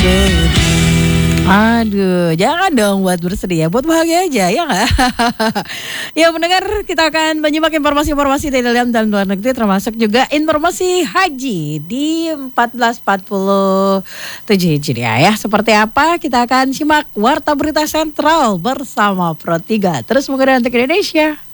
Aduh, jangan dong buat bersedih ya, buat bahagia aja, ya nggak? Ya mendengar, kita akan menyimak informasi-informasi dari dalam dan luar negeri, termasuk juga informasi haji di 1447 Hijriah ya. Seperti apa? Kita akan simak Warta Berita Sentral bersama Pro 3. Terus menggerak untuk Indonesia.